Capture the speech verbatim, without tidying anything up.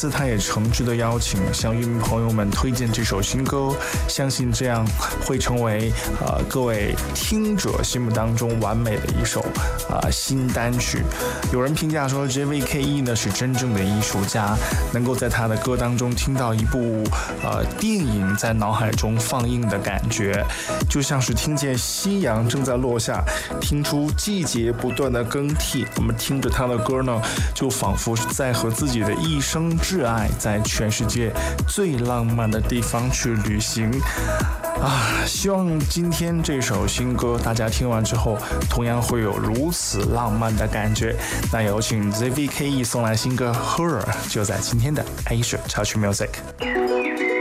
次他也诚挚的邀请向乐迷朋友们推荐这首新歌，相信这样会成为呃各位听者心目当中完美的一首呃新单曲。有人评价说 J V K E 呢是真正的艺术家，能够在他的歌当中听到一部呃电影在脑海中放映的感觉，就像是听见夕阳正在落下，听出季节不断的更替。我们听着他的歌呢，就仿佛在和自己的一生挚爱在全世界最浪漫的地方去旅行啊！希望今天这首新歌大家听完之后同样会有如此浪漫的感觉。那有请 Z V K E 送来新歌 Her， 就在今天的 Asia Touch Music。